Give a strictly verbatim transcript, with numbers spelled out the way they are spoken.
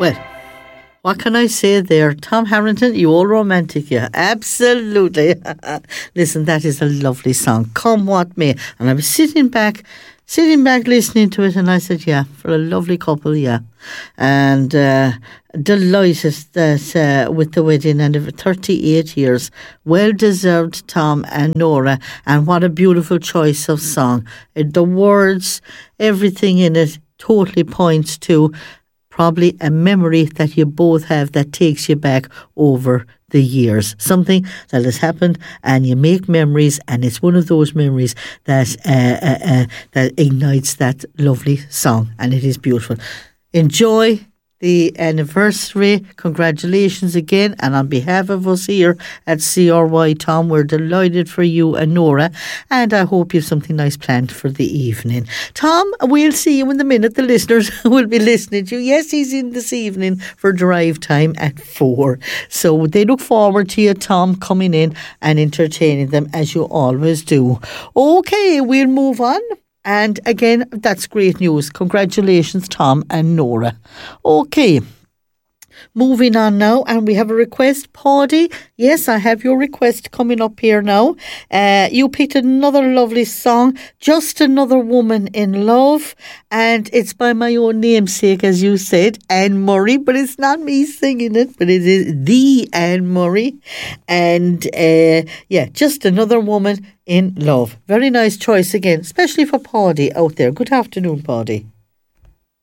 Well, what can I say there? Tom Harrington, you old romantic, yeah. Absolutely. Listen, that is a lovely song. Come what may. And I was sitting back, sitting back listening to it, and I said, yeah, for a lovely couple, yeah. And uh, delighted that uh, with the wedding and of thirty-eight years. Well deserved, Tom and Nora. And what a beautiful choice of song. The words, everything in it totally points to probably a memory that you both have that takes you back over the years. Something that has happened and you make memories, and it's one of those memories that uh, uh, uh, that ignites that lovely song, and it is beautiful. Enjoy the anniversary. Congratulations again, and on behalf of us here at C R Y, Tom, we're delighted for you and Nora, and I hope you have something nice planned for the evening. Tom, we'll see you in the minute. The listeners will be listening to you. Yes, he's in this evening for drive time at four, so they look forward to you, Tom, coming in and entertaining them as you always do. Okay, we'll move on. And again, that's great news. Congratulations, Tom and Nora. Okay, moving on now, and we have a request. Paddy, yes, I have your request coming up here now. Uh, you picked another lovely song, Just Another Woman in Love, and it's by my own namesake, as you said, Anne Murray, but it's not me singing it, but it is the Anne Murray. And uh, yeah, Just Another Woman in Love. Very nice choice again, especially for Paddy out there. Good afternoon, Paddy.